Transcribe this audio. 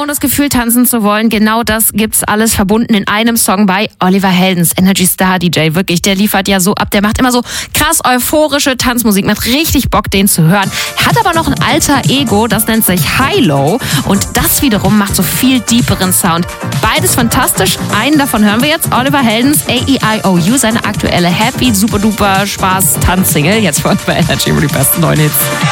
und das Gefühl, tanzen zu wollen, genau das gibt's alles verbunden in einem Song bei Oliver Heldens, Energy Star DJ. Wirklich, der liefert ja so ab, der macht immer so krass euphorische Tanzmusik, macht richtig Bock, den zu hören. Hat aber noch ein alter Ego, das nennt sich High-Low und das wiederum macht so viel deeperen Sound. Beides fantastisch, einen davon hören wir jetzt, Oliver Heldens AEIOU, seine aktuelle Happy Super Duper Spaß Tanzsingle, jetzt von bei Energy über die besten neuen Hits.